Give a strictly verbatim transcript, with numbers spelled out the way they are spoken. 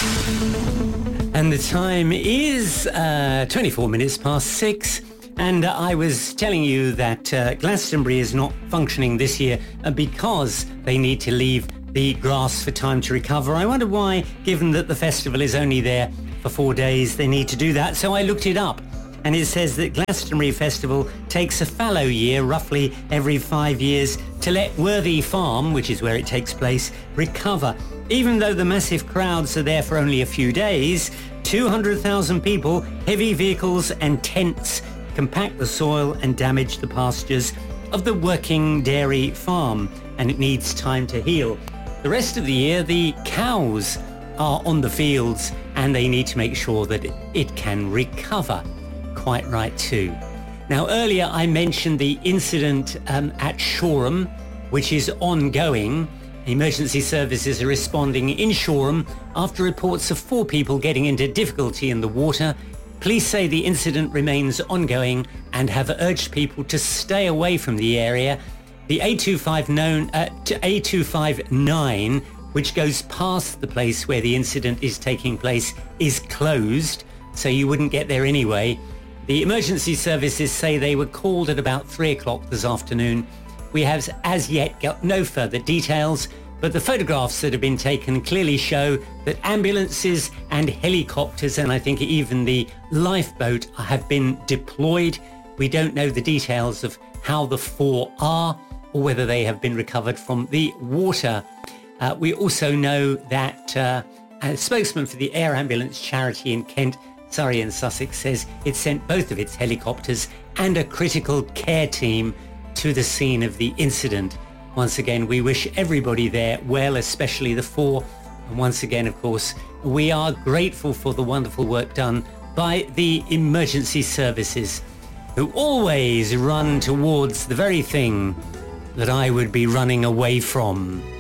And the time is uh, twenty-four minutes past six. And uh, I was telling you that uh, Glastonbury is not functioning this year uh, because they need to leave the grass for time to recover. I wonder why, given that the festival is only there for four days, they need to do that. So I looked it up, and it says that Glastonbury Festival takes a fallow year, roughly every five years, to let Worthy Farm, which is where it takes place, recover. Even though the massive crowds are there for only a few days, two hundred thousand people, heavy vehicles and tents compact the soil and damage the pastures of the working dairy farm, and it needs time to heal. The rest of the year, the cows are on the fields and they need to make sure that it can recover. Quite right too. Now, earlier I mentioned the incident um, at Shoreham, which is ongoing. Emergency services are responding in Shoreham after reports of four people getting into difficulty in the water. Police say the incident remains ongoing and have urged people to stay away from the area. The A two fifty-nine, uh, A two fifty-nine, which goes past the place where the incident is taking place, is closed, so you wouldn't get there anyway. The emergency services say they were called at about three o'clock this afternoon. We have as yet got no further details, but the photographs that have been taken clearly show that ambulances and helicopters, and I think even the lifeboat, have been deployed. We don't know the details of how the four are or whether they have been recovered from the water. Uh, we also know that uh, a spokesman for the air ambulance charity in Kent, Surrey and Sussex says it sent both of its helicopters and a critical care team to the scene of the incident. Once again, we wish everybody there well, especially the four. And once again, of course, we are grateful for the wonderful work done by the emergency services, who always run towards the very thing that I would be running away from.